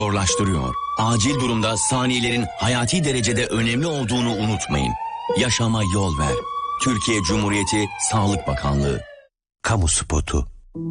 zorlaştırıyor. Acil durumda saniyelerin hayati derecede önemli olduğunu unutmayın. Yaşama yol ver. Türkiye Cumhuriyeti Sağlık Bakanlığı. Kamu spotu.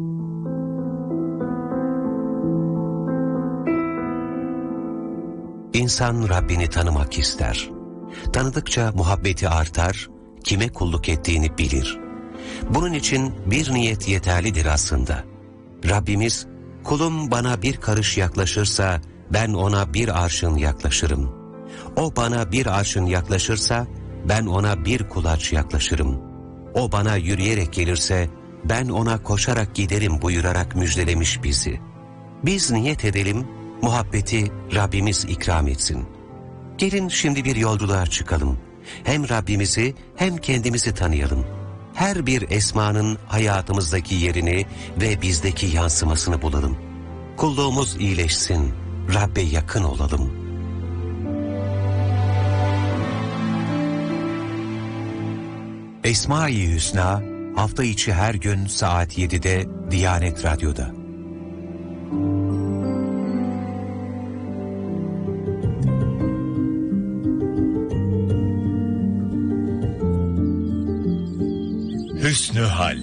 İnsan Rabbini tanımak ister. Tanıdıkça muhabbeti artar, kime kulluk ettiğini bilir. Bunun için bir niyet yeterlidir aslında. Rabbimiz, kulum bana bir karış yaklaşırsa ben ona bir arşın yaklaşırım. O bana bir arşın yaklaşırsa ben ona bir kulaç yaklaşırım. O bana yürüyerek gelirse ben ona koşarak giderim buyurarak müjdelemiş bizi. Biz niyet edelim, muhabbeti Rabbimiz ikram etsin. Gelin şimdi bir yolculuğa çıkalım. Hem Rabbimizi hem kendimizi tanıyalım. Her bir esmanın hayatımızdaki yerini ve bizdeki yansımasını bulalım. Kulluğumuz iyileşsin, Rabbe yakın olalım. Esma-i Hüsna, hafta içi her gün saat 7'de Diyanet Radyo'da. Hüsnü Hal.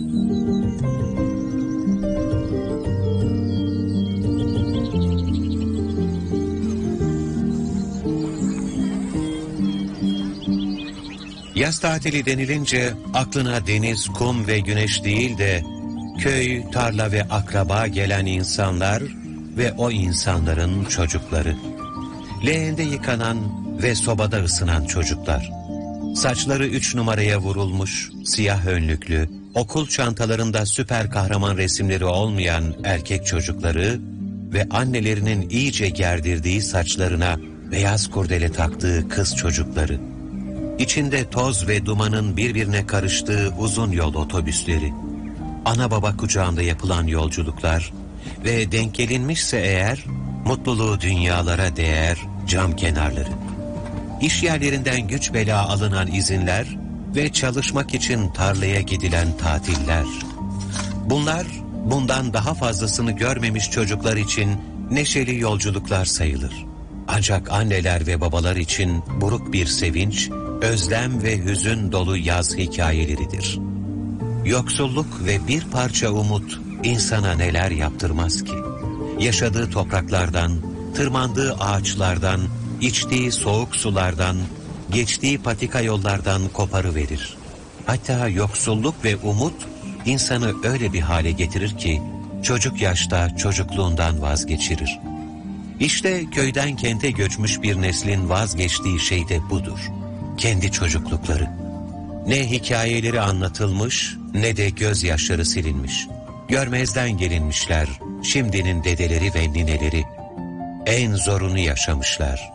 Yaz tatili denilince aklına deniz, kum ve güneş değil de köy, tarla ve akraba gelen insanlar ve o insanların çocukları. Leğende yıkanan ve sobada ısınan çocuklar. Saçları 3 numaraya vurulmuş, siyah önlüklü, okul çantalarında süper kahraman resimleri olmayan erkek çocukları ve annelerinin iyice gerdirdiği saçlarına beyaz kurdele taktığı kız çocukları. İçinde toz ve dumanın birbirine karıştığı uzun yol otobüsleri, ana baba kucağında yapılan yolculuklar ve denk gelinmişse eğer, mutluluğu dünyalara değer cam kenarları. İş yerlerinden güç bela alınan izinler ve çalışmak için tarlaya gidilen tatiller. Bunlar, bundan daha fazlasını görmemiş çocuklar için neşeli yolculuklar sayılır. Ancak anneler ve babalar için buruk bir sevinç, özlem ve hüzün dolu yaz hikayeleridir. Yoksulluk ve bir parça umut insana neler yaptırmaz ki? Yaşadığı topraklardan, tırmandığı ağaçlardan, içtiği soğuk sulardan, geçtiği patika yollardan koparıverir. Hatta yoksulluk ve umut insanı öyle bir hale getirir ki çocuk yaşta çocukluğundan vazgeçirir. İşte köyden kente göçmüş bir neslin vazgeçtiği şey de budur. Kendi çocuklukları. Ne hikayeleri anlatılmış ne de gözyaşları silinmiş. Görmezden gelinmişler şimdinin dedeleri ve nineleri. En zorunu yaşamışlar.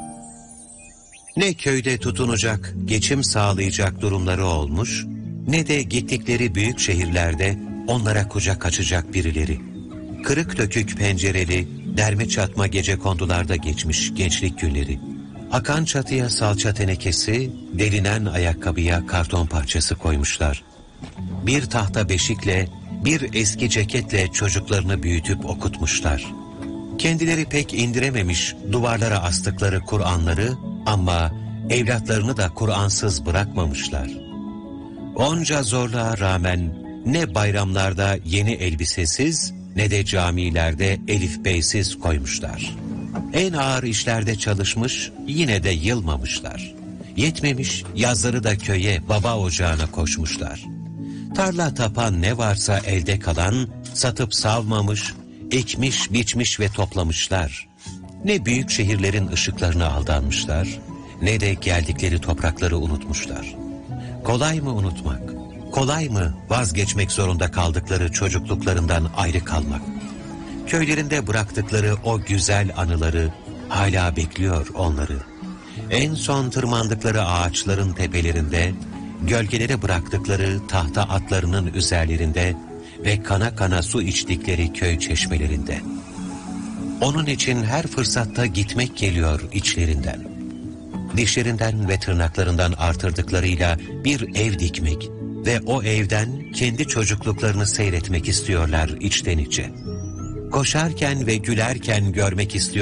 Ne köyde tutunacak, geçim sağlayacak durumları olmuş, ne de gittikleri büyük şehirlerde onlara kucak açacak birileri. Kırık dökük pencereli, derme çatma gecekondularda geçmiş gençlik günleri. Akan çatıya salça tenekesi, delinen ayakkabıya karton parçası koymuşlar. Bir tahta beşikle, bir eski ceketle çocuklarını büyütüp okutmuşlar. Kendileri pek indirememiş duvarlara astıkları Kur'anları ama evlatlarını da Kur'ansız bırakmamışlar. Onca zorluğa rağmen ne bayramlarda yeni elbisesiz ne de camilerde elif beysiz koymuşlar. En ağır işlerde çalışmış yine de yılmamışlar. Yetmemiş yazları da köye baba ocağına koşmuşlar. Tarla tapan ne varsa elde kalan satıp savmamış, ekmiş, biçmiş ve toplamışlar. Ne büyük şehirlerin ışıklarına aldanmışlar, ne de geldikleri toprakları unutmuşlar. Kolay mı unutmak? Kolay mı vazgeçmek zorunda kaldıkları çocukluklarından ayrı kalmak? Köylerinde bıraktıkları o güzel anıları hala bekliyor onları. En son tırmandıkları ağaçların tepelerinde, gölgelere bıraktıkları tahta atlarının üzerlerinde ve kana kana su içtikleri köy çeşmelerinde. Onun için her fırsatta gitmek geliyor içlerinden. Dişlerinden ve tırnaklarından artırdıklarıyla bir ev dikmek ve o evden kendi çocukluklarını seyretmek istiyorlar içten içe. koşarken ve gülerken görmek istiyor.